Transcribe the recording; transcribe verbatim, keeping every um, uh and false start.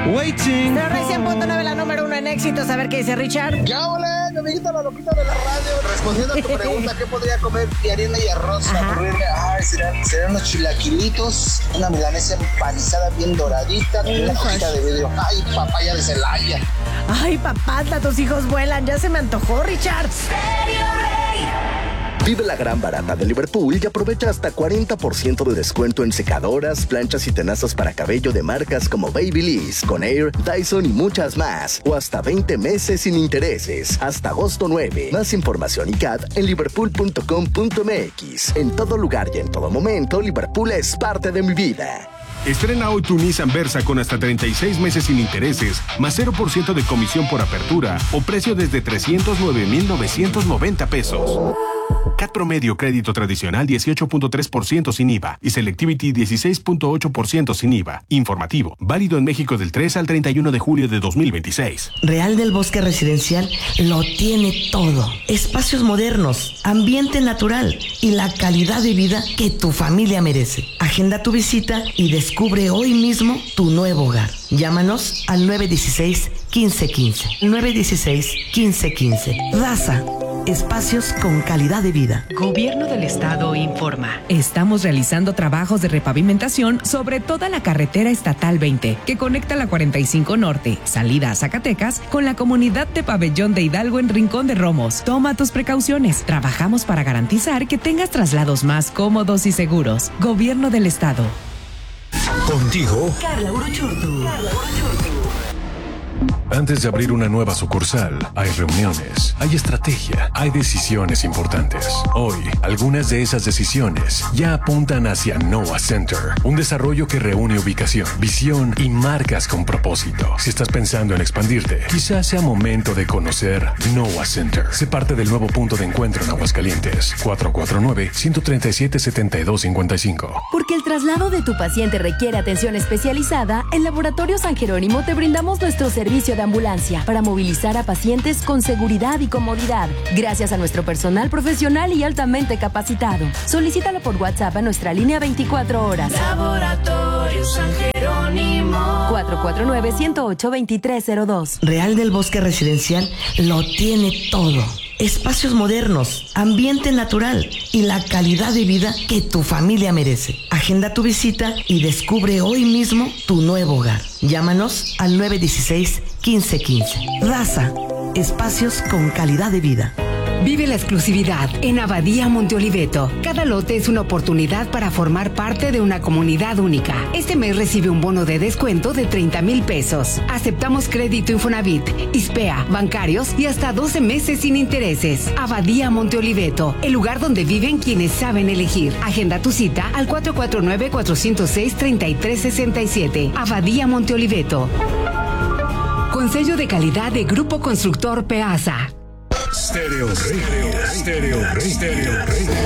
Waiting. Pero recién punto nueve, la número uno en éxitos. A ver qué dice Richard. Ya, hola, mi amiguita la loquita de la radio. Respondiendo a tu pregunta, ¿qué podría comer Piarina y arroz para aburrirme? Ay, serán, serán unos chilaquilitos, una milanesa empanizada bien doradita, y una cojita de vidrio. Ay, papaya de Celaya. Ay, papá, tus hijos vuelan. Ya se me antojó, Richard. Vive la gran barata de Liverpool y aprovecha hasta cuarenta por ciento de descuento en secadoras, planchas y tenazas para cabello de marcas como Babyliss, Conair, Dyson y muchas más. O hasta veinte meses sin intereses. Hasta agosto nueve. Más información y C A D en liverpool punto com punto m x. En todo lugar y en todo momento, Liverpool es parte de mi vida. Estrena hoy tu Nissan Versa con hasta treinta y seis meses sin intereses, más cero por ciento de comisión por apertura o precio desde trescientos nueve mil novecientos noventa pesos. C A D promedio crédito tradicional dieciocho punto tres por ciento sin I V A y Selectivity dieciséis punto ocho por ciento sin I V A. Informativo, válido en México del tres al treinta y uno de julio de dos mil veintiséis. Real del Bosque Residencial lo tiene todo. Espacios modernos, ambiente natural y la calidad de vida que tu familia merece. Agenda tu visita y descubre hoy mismo tu nuevo hogar. Llámanos al nueve uno seis, uno cinco uno cinco. nueve uno seis, uno cinco uno cinco. Raza. Espacios con calidad de vida. Gobierno del Estado informa. Estamos realizando trabajos de repavimentación sobre toda la carretera estatal veinte, que conecta la cuarenta y cinco Norte, salida a Zacatecas, con la comunidad de Pabellón de Hidalgo en Rincón de Romos. Toma tus precauciones. Trabajamos para garantizar que tengas traslados más cómodos y seguros. Gobierno del Estado. Contigo, Carla Uruchurtu. antes de abrir una nueva sucursal, hay reuniones, hay estrategia, hay decisiones importantes. Hoy, algunas de esas decisiones ya apuntan hacia Noah Center, un desarrollo que reúne ubicación, visión y marcas con propósito. Si estás pensando en expandirte, quizás sea momento de conocer Noah Center. Sé parte del nuevo punto de encuentro en Aguascalientes. cuatro cuatro nueve, uno tres siete, siete dos cinco cinco. Porque el traslado de tu paciente requiere atención especializada, en Laboratorio San Jerónimo te brindamos nuestro servicio de ambulancia para movilizar a pacientes con seguridad y comodidad, gracias a nuestro personal profesional y altamente capacitado. Solicítalo por WhatsApp a nuestra línea veinticuatro horas. Laboratorio San Jerónimo. cuatro cuatro nueve, uno cero ocho, dos tres cero dos. Real del Bosque Residencial lo tiene todo. Espacios modernos, ambiente natural y la calidad de vida que tu familia merece. Agenda tu visita y descubre hoy mismo tu nuevo hogar. Llámanos al nueve uno seis, uno cinco uno cinco. Raza, espacios con calidad de vida. Vive la exclusividad en Abadía Monte Oliveto. Cada lote es una oportunidad para formar parte de una comunidad única. Este mes recibe un bono de descuento de treinta mil pesos. Aceptamos crédito Infonavit, ISPEA, bancarios y hasta doce meses sin intereses. Abadía Monte Oliveto, el lugar donde viven quienes saben elegir. Agenda tu cita al cuatro cuatro nueve, cuatro cero seis, tres tres seis siete. Abadía Monte Oliveto. Con sello de calidad de Grupo Constructor Peasa. Stereo Rey, Stereo Rey, Stereo Rey.